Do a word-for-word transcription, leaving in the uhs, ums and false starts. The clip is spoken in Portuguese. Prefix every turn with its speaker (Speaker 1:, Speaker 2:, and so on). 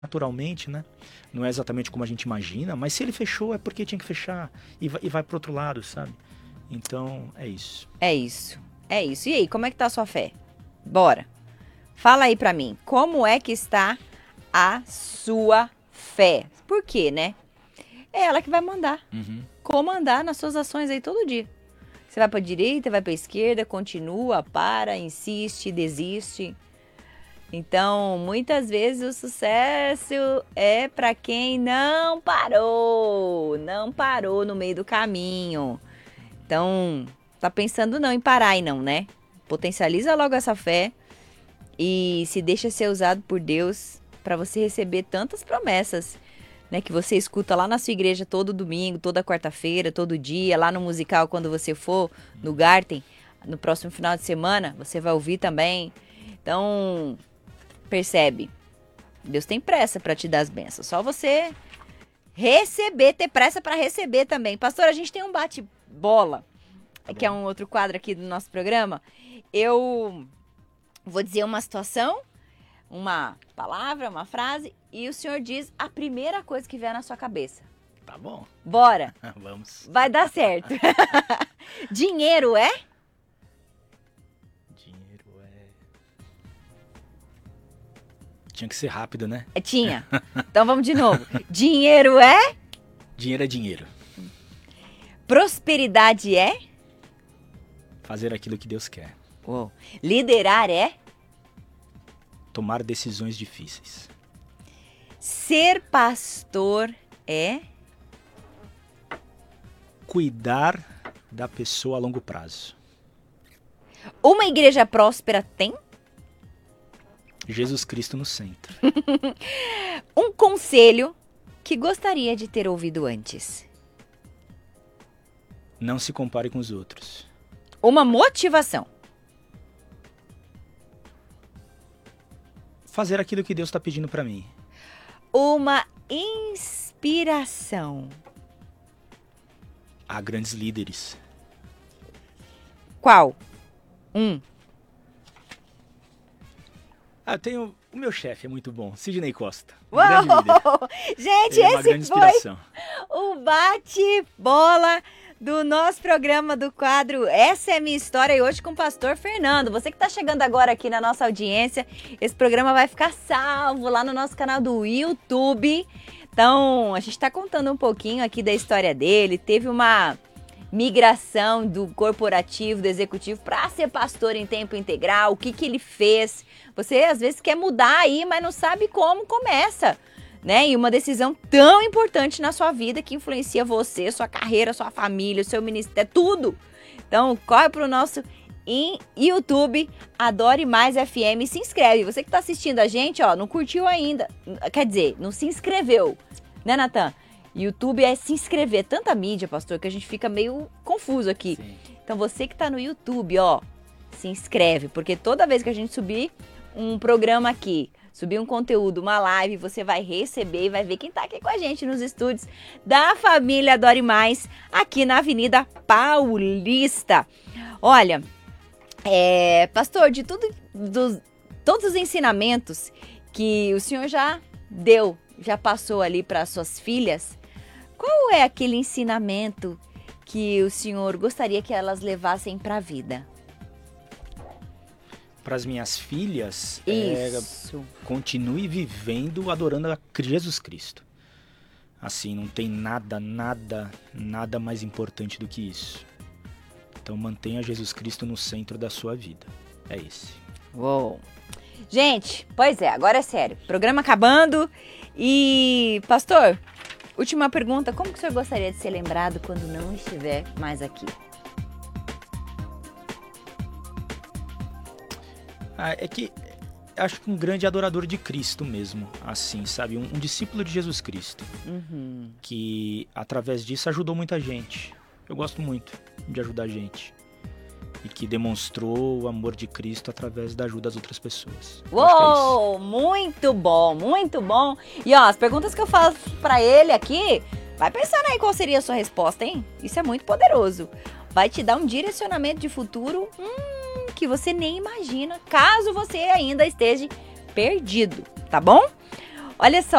Speaker 1: naturalmente, né? Não é exatamente como a gente imagina, mas se ele fechou é porque tinha que fechar e vai, e vai pro outro lado, sabe? Então, é isso.
Speaker 2: É isso, é isso. E aí, como é que tá a sua fé? Bora. Fala aí pra mim, como é que está a sua fé? Por quê, né? É ela que vai mandar.
Speaker 1: Uhum.
Speaker 2: Comandar nas suas ações aí todo dia. Você vai pra direita, vai pra esquerda, continua, para, insiste, desiste. Então, muitas vezes o sucesso é para quem não parou, não parou no meio do caminho. Então, tá pensando não em parar aí não, né? Potencializa logo essa fé e se deixa ser usado por Deus para você receber tantas promessas, né? Que você escuta lá na sua igreja todo domingo, toda quarta-feira, todo dia, lá no musical quando você for, no Garten, no próximo final de semana, você vai ouvir também. Então, percebe? Deus tem pressa para te dar as bênçãos. Só você receber, ter pressa para receber também. Pastor, a gente tem um bate-bola,
Speaker 1: Tá
Speaker 2: que é
Speaker 1: bom.
Speaker 2: um outro quadro aqui do nosso programa. Eu vou dizer uma situação, uma palavra, uma frase, e o senhor diz a primeira coisa que vier na sua cabeça.
Speaker 1: Tá bom.
Speaker 2: Bora!
Speaker 1: Vamos.
Speaker 2: Vai dar certo. Dinheiro é?
Speaker 1: Dinheiro é... Tinha que ser rápido, né?
Speaker 2: É, tinha. Então vamos de novo. Dinheiro é?
Speaker 1: Dinheiro é dinheiro.
Speaker 2: Prosperidade é?
Speaker 1: Fazer aquilo que Deus quer.
Speaker 2: Uou. Liderar é?
Speaker 1: Tomar decisões difíceis.
Speaker 2: Ser pastor é?
Speaker 1: Cuidar da pessoa a longo prazo.
Speaker 2: Uma igreja próspera tem?
Speaker 1: Jesus Cristo no centro.
Speaker 2: Um conselho que gostaria de ter ouvido antes?
Speaker 1: Não se compare com os outros.
Speaker 2: Uma motivação?
Speaker 1: Fazer aquilo que Deus está pedindo para mim.
Speaker 2: Uma inspiração?
Speaker 1: Há grandes líderes.
Speaker 2: Qual? Um.
Speaker 1: Ah, eu tenho... O meu chefe é muito bom, Sidney Costa. Um grande líder.
Speaker 2: Uou! Gente,
Speaker 1: Ele é uma grande
Speaker 2: esse foi
Speaker 1: inspiração.
Speaker 2: o bate-bola do nosso programa do quadro Essa é Minha História, e hoje com o pastor Fernando. Você que está chegando agora aqui na nossa audiência, esse programa vai ficar salvo lá no nosso canal do YouTube. Então, a gente está contando um pouquinho aqui da história dele. Teve uma migração do corporativo, do executivo, para ser pastor em tempo integral. O que que ele fez? Você às vezes quer mudar aí, mas não sabe como começa, né? E uma decisão tão importante na sua vida que influencia você, sua carreira, sua família, o seu ministério, tudo. Então, corre pro nosso em YouTube, Adore Mais F M, e se inscreve. Você que está assistindo a gente, ó, não curtiu ainda, quer dizer, não se inscreveu, né, Natan? YouTube é se inscrever, tanta mídia, pastor, que a gente fica meio confuso aqui.
Speaker 1: Sim.
Speaker 2: Então, você que está no YouTube, ó, se inscreve, porque toda vez que a gente subir um programa aqui, subir um conteúdo, uma live, você vai receber e vai ver quem tá aqui com a gente nos estúdios da família Adore Mais, aqui na Avenida Paulista. Olha, é, pastor, de tudo, dos, todos os ensinamentos que o senhor já deu, já passou ali para suas filhas, qual é aquele ensinamento que o senhor gostaria que elas levassem para a vida?
Speaker 1: Para as minhas filhas, é,
Speaker 2: Isso.
Speaker 1: continue vivendo, adorando a Jesus Cristo. Assim, não tem nada, nada, nada mais importante do que isso. Então mantenha Jesus Cristo no centro da sua vida. É esse.
Speaker 2: Uou. Gente, pois é, agora é sério. Programa acabando e... Pastor, última pergunta. Como que o senhor gostaria de ser lembrado quando não estiver mais aqui?
Speaker 1: Ah, é que acho que um grande adorador de Cristo mesmo, assim, sabe? Um, um discípulo de Jesus Cristo.
Speaker 2: Uhum.
Speaker 1: Que através disso ajudou muita gente. Eu gosto muito de ajudar gente. E que demonstrou o amor de Cristo através da ajuda das outras pessoas. Eu acho que é isso.
Speaker 2: Uou, muito bom, muito bom. E ó, as perguntas que eu faço pra ele aqui, vai pensando aí qual seria a sua resposta, hein? Isso é muito poderoso. Vai te dar um direcionamento de futuro hum, que você nem imagina, caso você ainda esteja perdido, tá bom? Olha só.